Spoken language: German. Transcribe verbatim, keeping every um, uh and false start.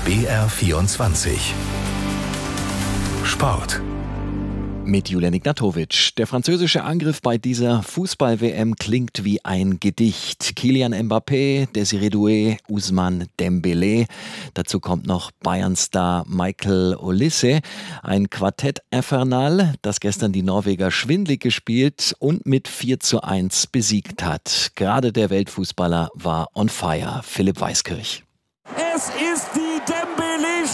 B R vierundzwanzig Sport. Mit Julian Ignatovic. Der französische Angriff bei dieser Fußball-W M klingt wie ein Gedicht. Kylian Mbappé, Désiré Doué, Ousmane Dembélé. Dazu kommt noch Bayern-Star Michael Olise. Ein Quartett infernal, das gestern die Norweger schwindlig gespielt und mit vier zu eins besiegt hat. Gerade der Weltfußballer war on fire. Philipp Weiskirch. Es ist die